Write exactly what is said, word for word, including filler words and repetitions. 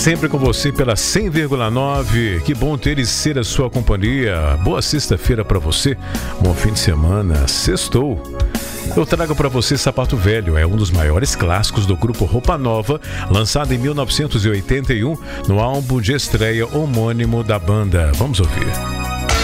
Sempre com você pela cem vírgula nove. Que bom ter e ser a sua companhia. Boa sexta-feira para você. Bom fim de semana. Sextou. Eu trago para você Sapato Velho, é um dos maiores clássicos do grupo Roupa Nova, lançado em mil novecentos e oitenta e um no álbum de estreia homônimo da banda. Vamos ouvir.